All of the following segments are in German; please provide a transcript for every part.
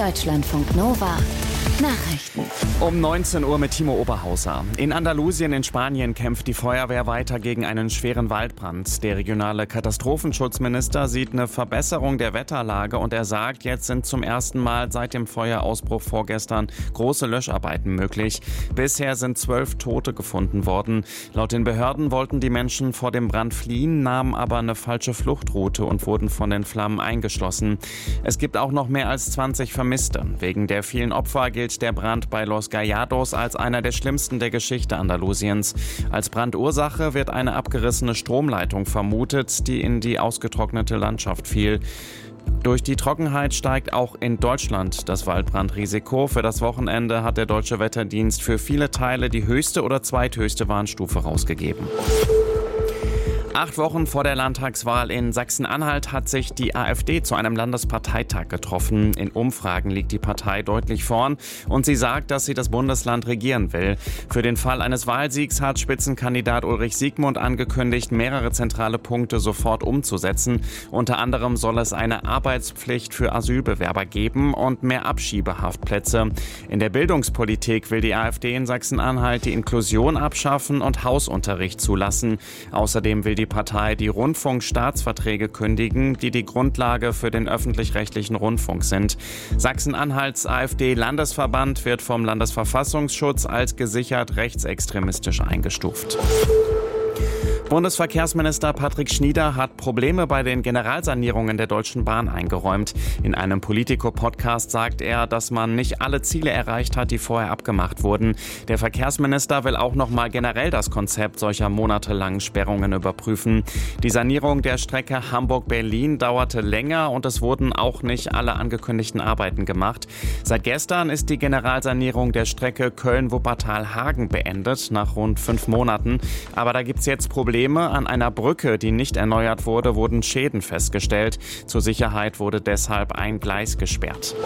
Deutschlandfunk Nova Nachrichten. Um 19 Uhr mit Timo Oberhauser. In Andalusien in Spanien kämpft die Feuerwehr weiter gegen einen schweren Waldbrand. Der regionale Katastrophenschutzminister sieht eine Verbesserung der Wetterlage und er sagt, jetzt sind zum ersten Mal seit dem Feuerausbruch vorgestern große Löscharbeiten möglich. Bisher sind 12 Tote gefunden worden. Laut den Behörden wollten die Menschen vor dem Brand fliehen, nahmen aber eine falsche Fluchtroute und wurden von den Flammen eingeschlossen. Es gibt auch noch mehr als 20 Vermisste. Wegen der vielen Opfer gilt der Brand bei Los Gallados als einer der schlimmsten der Geschichte Andalusiens. Als Brandursache wird eine abgerissene Stromleitung vermutet, die in die ausgetrocknete Landschaft fiel. Durch die Trockenheit steigt auch in Deutschland das Waldbrandrisiko. Für das Wochenende hat der Deutsche Wetterdienst für viele Teile die höchste oder zweithöchste Warnstufe rausgegeben. 8 Wochen vor der Landtagswahl in Sachsen-Anhalt hat sich die AfD zu einem Landesparteitag getroffen. In Umfragen liegt die Partei deutlich vorn und sie sagt, dass sie das Bundesland regieren will. Für den Fall eines Wahlsiegs hat Spitzenkandidat Ulrich Siegmund angekündigt, mehrere zentrale Punkte sofort umzusetzen. Unter anderem soll es eine Arbeitspflicht für Asylbewerber geben und mehr Abschiebehaftplätze. In der Bildungspolitik will die AfD in Sachsen-Anhalt die Inklusion abschaffen und Hausunterricht zulassen. Außerdem will die Partei die Rundfunkstaatsverträge kündigen, die die Grundlage für den öffentlich-rechtlichen Rundfunk sind. Sachsen-Anhalts AfD-Landesverband wird vom Landesverfassungsschutz als gesichert rechtsextremistisch eingestuft. Bundesverkehrsminister Patrick Schnieder hat Probleme bei den Generalsanierungen der Deutschen Bahn eingeräumt. In einem Politico-Podcast sagt er, dass man nicht alle Ziele erreicht hat, die vorher abgemacht wurden. Der Verkehrsminister will auch noch mal generell das Konzept solcher monatelangen Sperrungen überprüfen. Die Sanierung der Strecke Hamburg-Berlin dauerte länger und es wurden auch nicht alle angekündigten Arbeiten gemacht. Seit gestern ist die Generalsanierung der Strecke Köln-Wuppertal-Hagen beendet, nach rund 5 Monaten. Aber da gibt es jetzt Probleme. An einer Brücke, die nicht erneuert wurde, wurden Schäden festgestellt. Zur Sicherheit wurde deshalb ein Gleis gesperrt.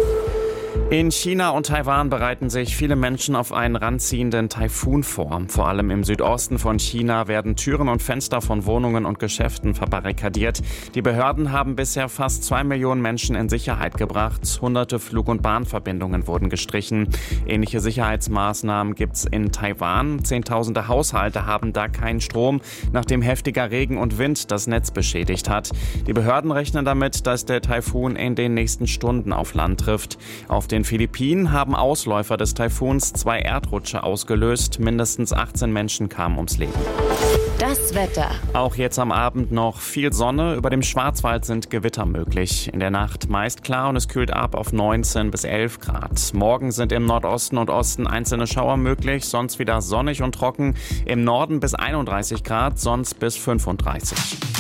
In China und Taiwan bereiten sich viele Menschen auf einen ranziehenden Taifun vor. Vor allem im Südosten von China werden Türen und Fenster von Wohnungen und Geschäften verbarrikadiert. Die Behörden haben bisher fast 2 Millionen Menschen in Sicherheit gebracht. Hunderte Flug- und Bahnverbindungen wurden gestrichen. Ähnliche Sicherheitsmaßnahmen gibt es in Taiwan. Zehntausende Haushalte haben da keinen Strom, nachdem heftiger Regen und Wind das Netz beschädigt hat. Die Behörden rechnen damit, dass der Taifun in den nächsten Stunden auf Land trifft. Auf den Philippinen haben Ausläufer des Taifuns 2 Erdrutsche ausgelöst. Mindestens 18 Menschen kamen ums Leben. Das Wetter. Auch jetzt am Abend noch viel Sonne. Über dem Schwarzwald sind Gewitter möglich. In der Nacht meist klar und es kühlt ab auf 19 bis 11 Grad. Morgen sind im Nordosten und Osten einzelne Schauer möglich, sonst wieder sonnig und trocken. Im Norden bis 31 Grad, sonst bis 35.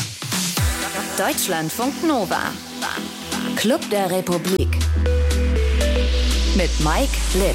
Deutschlandfunk Nova. Club der Republik. Mit Mike Litt.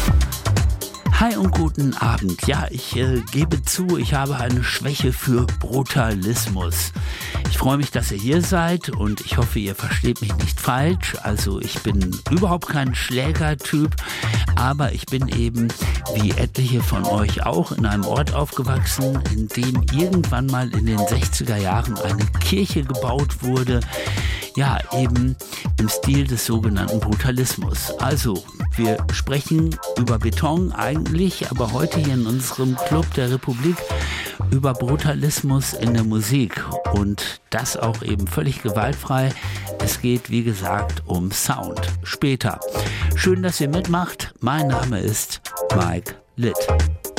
Hi und guten Abend. Ja, ich gebe zu, ich habe eine Schwäche für Brutalismus. Ich freue mich, dass ihr hier seid und ich hoffe, ihr versteht mich nicht falsch. Also ich bin überhaupt kein Schlägertyp, aber ich bin eben, wie etliche von euch auch, in einem Ort aufgewachsen, in dem irgendwann mal in den 60er Jahren eine Kirche gebaut wurde. Ja, eben im Stil des sogenannten Brutalismus. Also, wir sprechen über Beton eigentlich, aber heute hier in unserem Club der Republik über Brutalismus in der Musik und das auch eben völlig gewaltfrei. Es geht, wie gesagt, um Sound. Später. Schön, dass ihr mitmacht. Mein Name ist Mike Litt.